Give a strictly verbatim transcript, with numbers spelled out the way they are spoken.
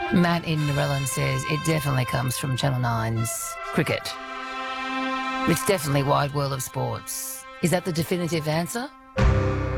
Matt in Narellan says it definitely comes from Channel nine's cricket. It's definitely Wide World of Sports. Is that the definitive answer?